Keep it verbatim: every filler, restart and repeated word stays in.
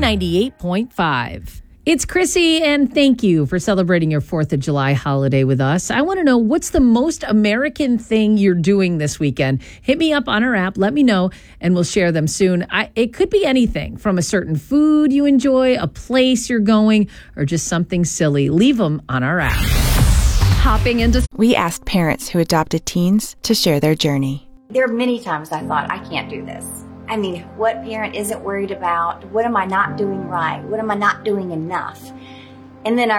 ninety-eight point five. It's Chrissy, and thank you for celebrating your fourth of July holiday with us. I want to know, what's the most American thing you're doing this weekend? Hit me up on our app. Let me know, and we'll share them soon. I, it could be anything from a certain food you enjoy, a place you're going, or just something silly. Leave them on our app. Hopping into... We asked parents who adopted teens to share their journey. There are many times I thought, I can't do this. I mean, what parent isn't worried about, what am I not doing right? What am I not doing enough? And then I